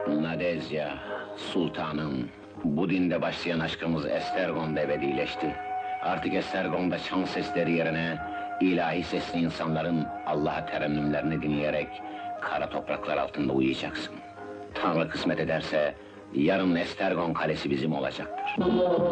Nadezya, sultanım, bu dinde başlayan aşkımız Estergon'da ebedileşti. Artık Estergon'da çan sesleri yerine, ilahi sesli insanların Allah'a terennümlerini dinleyerek, kara topraklar altında uyuyacaksın. Tanrı kısmet ederse, yarın Estergon kalesi bizim olacaktır.